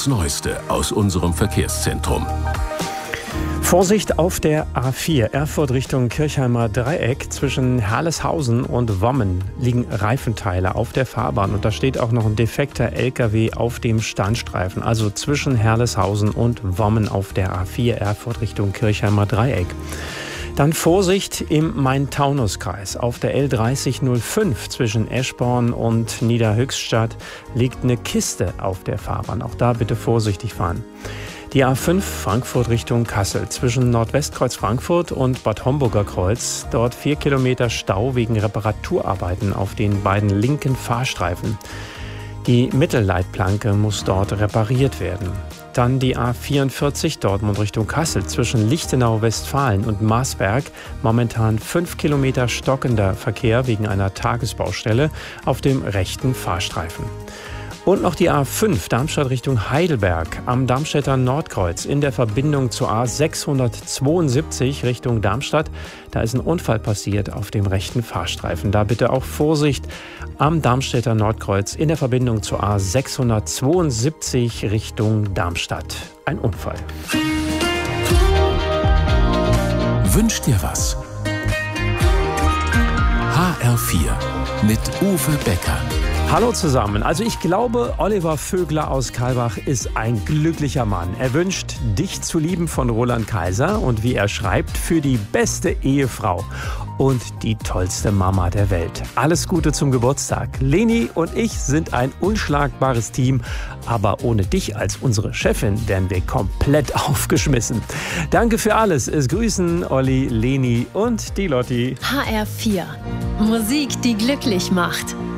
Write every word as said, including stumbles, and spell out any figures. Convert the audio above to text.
das Neueste aus unserem Verkehrszentrum. Vorsicht auf der A vier, Erfurt Richtung Kirchheimer Dreieck. Zwischen Herleshausen und Wommen liegen Reifenteile auf der Fahrbahn. Und da steht auch noch ein defekter L K W auf dem Standstreifen. Also zwischen Herleshausen und Wommen auf der A vier, Erfurt Richtung Kirchheimer Dreieck. Dann Vorsicht im Main-Taunus-Kreis. Auf der L dreißig null fünf zwischen Eschborn und Niederhöchstadt liegt eine Kiste auf der Fahrbahn. Auch da bitte vorsichtig fahren. Die A fünf Frankfurt Richtung Kassel zwischen Nordwestkreuz Frankfurt und Bad Homburger Kreuz. Dort vier Kilometer Stau wegen Reparaturarbeiten auf den beiden linken Fahrstreifen. Die Mittelleitplanke muss dort repariert werden. Dann die A vierundvierzig Dortmund Richtung Kassel zwischen Lichtenau-Westfalen und Marsberg. Momentan fünf Kilometer stockender Verkehr wegen einer Tagesbaustelle auf dem rechten Fahrstreifen. Und noch die A fünf Darmstadt Richtung Heidelberg am Darmstädter Nordkreuz in der Verbindung zur A sechshundertzweiundsiebzig Richtung Darmstadt. Da ist ein Unfall passiert auf dem rechten Fahrstreifen. Da bitte auch Vorsicht am Darmstädter Nordkreuz in der Verbindung zur A sechshundertzweiundsiebzig Richtung Darmstadt. Ein Unfall. Wünsch dir was? H R vier mit Uwe Becker. Hallo zusammen. Also ich glaube, Oliver Vögler aus Kalbach ist ein glücklicher Mann. Er wünscht Dich zu lieben von Roland Kaiser und wie er schreibt, für die beste Ehefrau und die tollste Mama der Welt. Alles Gute zum Geburtstag. Leni und ich sind ein unschlagbares Team, aber ohne dich als unsere Chefin wären wir komplett aufgeschmissen. Danke für alles. Es grüßen Olli, Leni und die Lotti. H R vier. Musik, die glücklich macht.